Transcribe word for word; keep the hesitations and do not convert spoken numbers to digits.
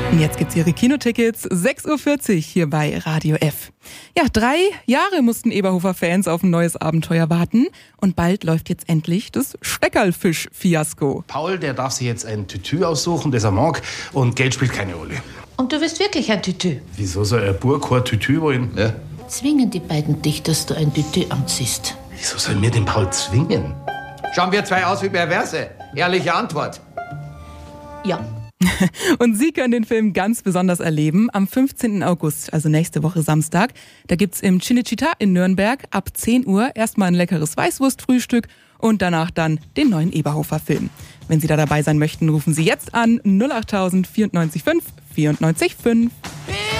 Und jetzt gibt's Ihre Kinotickets, sechs Uhr vierzig hier bei Radio F. Ja, drei Jahre mussten Eberhofer-Fans auf ein neues Abenteuer warten und bald läuft jetzt endlich das Steckerlfisch-Fiasko. Paul, der darf sich jetzt ein Tütü aussuchen, das er mag, und Geld spielt keine Rolle. Und du willst wirklich ein Tütü? Wieso soll ein Bub kein Tütü wollen? Ja. Zwingen die beiden dich, dass du ein Tütü anziehst? Wieso soll mir den Paul zwingen? Schauen wir zwei aus wie Perverse. Ehrliche Antwort. Ja. Und Sie können den Film ganz besonders erleben am fünfzehnten August, also nächste Woche Samstag. Da gibt's im Cinecittà in Nürnberg ab zehn Uhr erstmal ein leckeres Weißwurstfrühstück und danach dann den neuen Eberhofer-Film. Wenn Sie da dabei sein möchten, rufen Sie jetzt an null acht null null neun vier fünf vier neun fünf.